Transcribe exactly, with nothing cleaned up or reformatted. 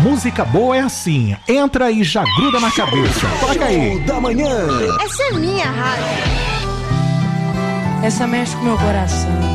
Música boa é assim, entra e já gruda na cabeça. Toca aí. Da manhã. Essa é minha rádio. Essa mexe com meu coração.